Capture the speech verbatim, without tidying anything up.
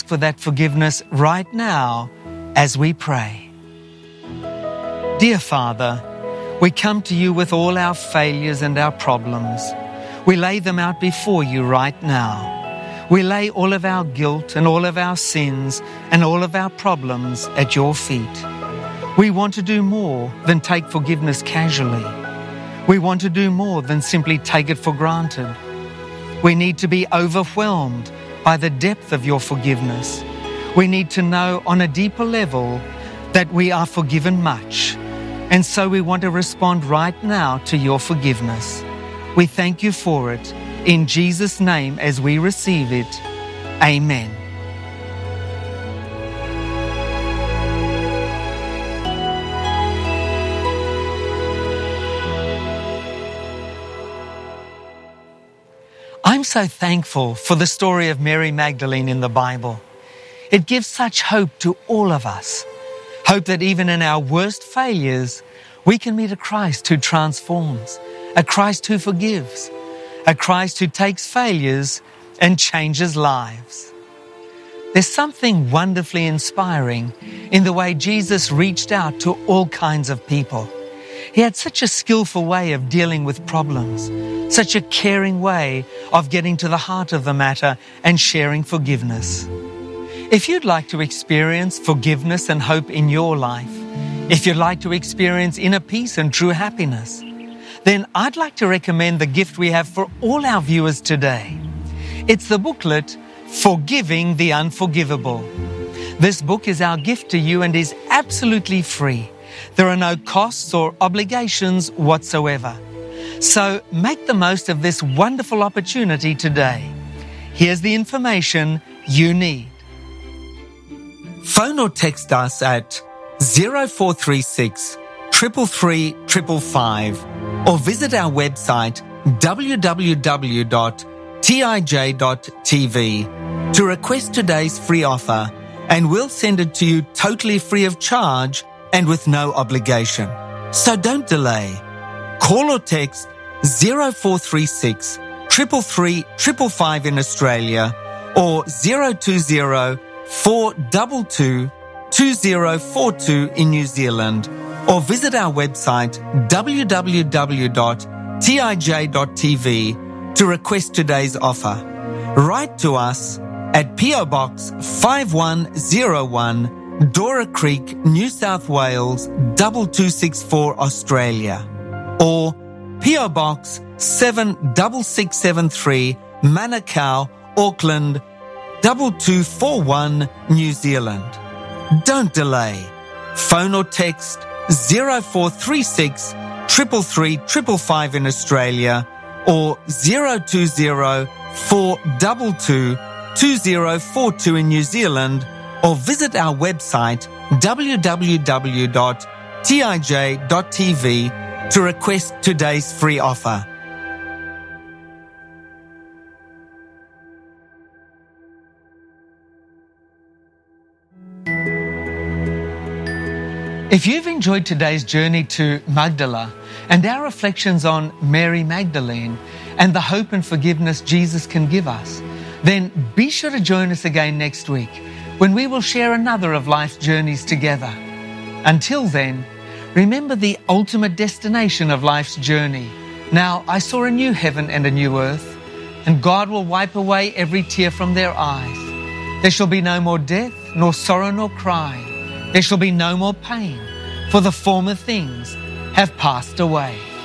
for that forgiveness right now as we pray. Dear Father, we come to you with all our failures and our problems. We lay them out before you right now. We lay all of our guilt and all of our sins and all of our problems at your feet. We want to do more than take forgiveness casually. We want to do more than simply take it for granted. We need to be overwhelmed by the depth of your forgiveness. We need to know on a deeper level that we are forgiven much. And so we want to respond right now to your forgiveness. We thank you for it. In Jesus' name as we receive it. Amen. I'm so thankful for the story of Mary Magdalene in the Bible. It gives such hope to all of us. Hope that even in our worst failures, we can meet a Christ who transforms, a Christ who forgives, a Christ who takes failures and changes lives. There's something wonderfully inspiring in the way Jesus reached out to all kinds of people. He had such a skillful way of dealing with problems, such a caring way of getting to the heart of the matter and sharing forgiveness. If you'd like to experience forgiveness and hope in your life, if you'd like to experience inner peace and true happiness, then I'd like to recommend the gift we have for all our viewers today. It's the booklet, Forgiving the Unforgivable. This book is our gift to you and is absolutely free. There are no costs or obligations whatsoever. So make the most of this wonderful opportunity today. Here's the information you need. Phone or text us at zero four three six, three three three, five five five or visit our website w w w dot t i j dot t v to request today's free offer, and we'll send it to you totally free of charge and with no obligation. So don't delay. Call or text zero four three six, three three three, five five five in Australia or zero two zero, four two two, two zero four two in New Zealand, or visit our website w w w dot t i j dot t v to request today's offer. Write to us at P O Box five one zero one, Dora Creek, New South Wales two two six four, Australia, or P O Box seven six six seven three, Manukau, Auckland two two four one, New Zealand. Don't delay. Phone or text zero four three six, three three three, five five five in Australia or zero two zero, four two two, two zero four two in New Zealand, or visit our website w w w dot t i j dot t v to request today's free offer. If you've enjoyed today's journey to Magdala and our reflections on Mary Magdalene and the hope and forgiveness Jesus can give us, then be sure to join us again next week when we will share another of life's journeys together. Until then, remember the ultimate destination of life's journey. Now, I saw a new heaven and a new earth, and God will wipe away every tear from their eyes. There shall be no more death, nor sorrow, nor crying. There shall be no more pain, for the former things have passed away.